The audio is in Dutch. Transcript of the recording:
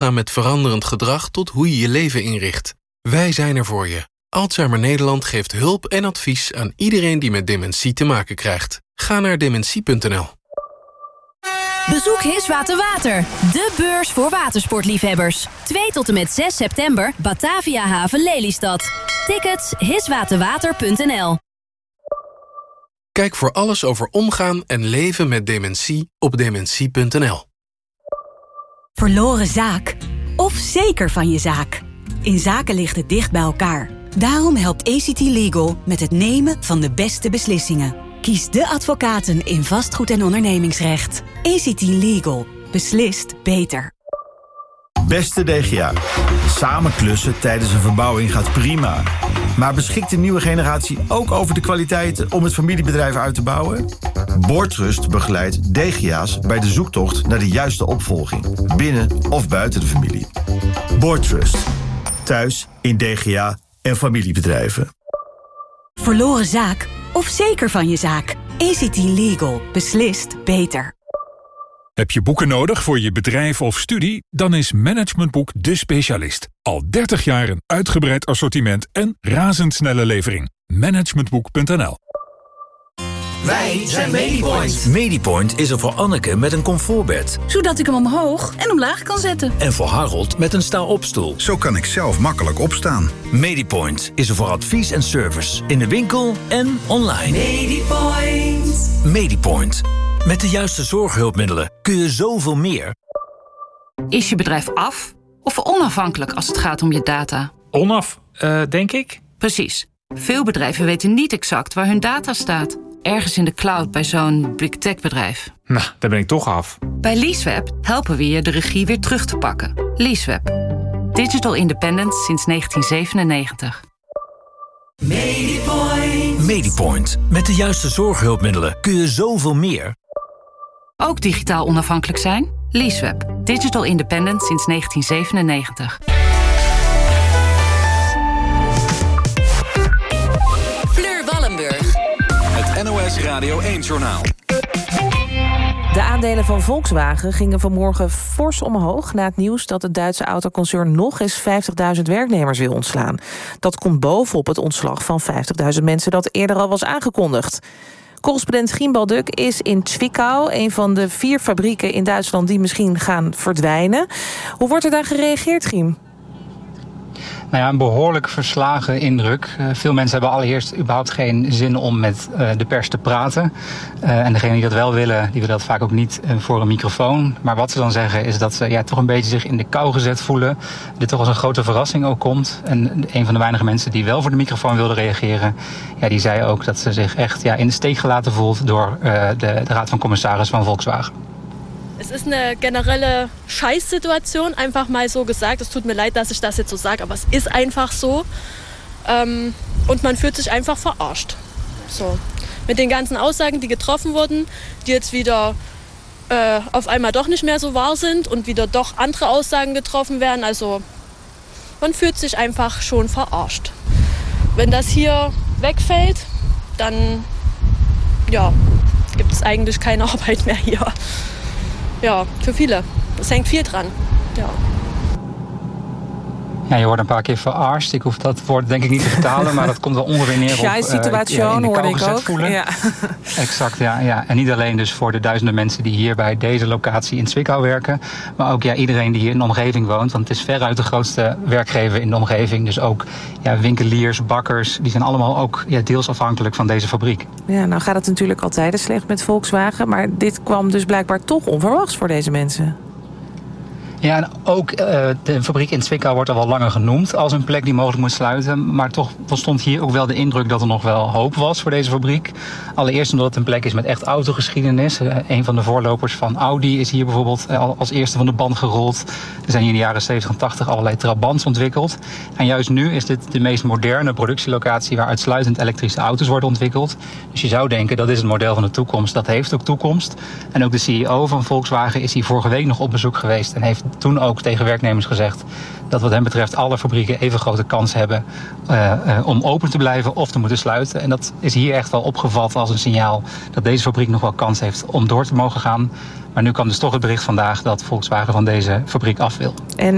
omgaan met veranderend gedrag tot hoe je je leven inricht. Wij zijn er voor je. Alzheimer Nederland geeft hulp en advies aan iedereen die met dementie te maken krijgt. Ga naar dementie.nl. Bezoek Hiswater Water, de beurs voor watersportliefhebbers. 2 tot en met 6 september, Batavia Haven Lelystad. Tickets hiswaterwater.nl. Kijk voor alles over omgaan en leven met dementie op dementie.nl. Verloren zaak of zeker van je zaak? In zaken ligt het dicht bij elkaar. Daarom helpt ACT Legal met het nemen van de beste beslissingen. Kies de advocaten in vastgoed- en ondernemingsrecht. ACT Legal. Beslist beter. Beste DGA, samen klussen tijdens een verbouwing gaat prima. Maar beschikt de nieuwe generatie ook over de kwaliteiten om het familiebedrijf uit te bouwen? Boardtrust begeleidt DGA's bij de zoektocht naar de juiste opvolging, binnen of buiten de familie. Boardtrust, thuis in DGA en familiebedrijven. Verloren zaak of zeker van je zaak? ACT Legal. Beslist beter. Heb je boeken nodig voor je bedrijf of studie? Dan is Managementboek de specialist. Al 30 jaar een uitgebreid assortiment en razendsnelle levering. Managementboek.nl. Wij zijn Medipoint. Medipoint is er voor Anneke met een comfortbed. Zodat ik hem omhoog en omlaag kan zetten. En voor Harold met een sta-opstoel. Zo kan ik zelf makkelijk opstaan. Medipoint is er voor advies en service. In de winkel en online. Medipoint. Medipoint. Met de juiste zorghulpmiddelen kun je zoveel meer. Is je bedrijf af of onafhankelijk als het gaat om je data? Onaf, denk ik. Precies. Veel bedrijven weten niet exact waar hun data staat. Ergens in de cloud bij zo'n big tech bedrijf. Nou, daar ben ik toch af. Bij Leaseweb helpen we je de regie weer terug te pakken. Leaseweb. Digital independence sinds 1997. Medipoint. Medipoint. Met de juiste zorghulpmiddelen kun je zoveel meer. Ook digitaal onafhankelijk zijn? Leaseweb. Digital independence sinds 1997. Fleur Wallenburg. Het NOS Radio 1-journaal. De aandelen van Volkswagen gingen vanmorgen fors omhoog na het nieuws dat het Duitse autoconcern nog eens 50.000 werknemers wil ontslaan. Dat komt bovenop het ontslag van 50.000 mensen dat eerder al was aangekondigd. Correspondent Gien Balduk is in Zwickau, een van de 4 fabrieken in Duitsland die misschien gaan verdwijnen. Hoe wordt er daar gereageerd, Gien? Nou ja, een behoorlijk verslagen indruk. Veel mensen hebben allereerst überhaupt geen zin om met de pers te praten. En degenen die dat wel willen, die willen dat vaak ook niet voor een microfoon. Maar wat ze dan zeggen is dat ze toch een beetje zich in de kou gezet voelen. Dit toch als een grote verrassing ook komt. En een van de weinige mensen die wel voor de microfoon wilde reageren, die zei ook dat ze zich echt in de steek gelaten voelt door de Raad van Commissarissen van Volkswagen. Es ist eine generelle Scheißsituation, einfach mal so gesagt. Es tut mir leid, dass ich das jetzt so sage, aber es ist einfach so. Und man fühlt sich einfach verarscht. So. Mit den ganzen Aussagen, die getroffen wurden, die jetzt wieder auf einmal doch nicht mehr so wahr sind und wieder doch andere Aussagen getroffen werden. Also man fühlt sich einfach schon verarscht. Wenn das hier wegfällt, dann gibt es eigentlich keine Arbeit mehr hier. Ja, für viele. Es hängt viel dran. Ja, je wordt een paar keer verarsd. Ik hoef dat woord denk ik niet te vertalen, maar dat komt wel ongeveer neer op situatie hoorde ik ook. Voelen. Ja. Exact, ja. En niet alleen dus voor de duizenden mensen die hier bij deze locatie in Zwickau werken, maar ook iedereen die hier in de omgeving woont. Want het is veruit de grootste werkgever in de omgeving. Dus ook winkeliers, bakkers, die zijn allemaal ook deels afhankelijk van deze fabriek. Ja, nou gaat het natuurlijk altijd slecht met Volkswagen, maar dit kwam dus blijkbaar toch onverwachts voor deze mensen. Ja, en ook de fabriek in Zwickau wordt al wel langer genoemd als een plek die mogelijk moet sluiten. Maar toch ontstond hier ook wel de indruk dat er nog wel hoop was voor deze fabriek. Allereerst omdat het een plek is met echt autogeschiedenis. Een van de voorlopers van Audi is hier bijvoorbeeld als eerste van de band gerold. Er zijn hier in de jaren 70 en 80 allerlei Trabants ontwikkeld. En juist nu is dit de meest moderne productielocatie waar uitsluitend elektrische auto's worden ontwikkeld. Dus je zou denken dat is het model van de toekomst. Dat heeft ook toekomst. En ook de CEO van Volkswagen is hier vorige week nog op bezoek geweest en heeft toen ook tegen werknemers gezegd dat wat hem betreft alle fabrieken even grote kans hebben om open te blijven of te moeten sluiten. En dat is hier echt wel opgevat als een signaal dat deze fabriek nog wel kans heeft om door te mogen gaan. Maar nu kwam dus toch het bericht vandaag dat Volkswagen van deze fabriek af wil. En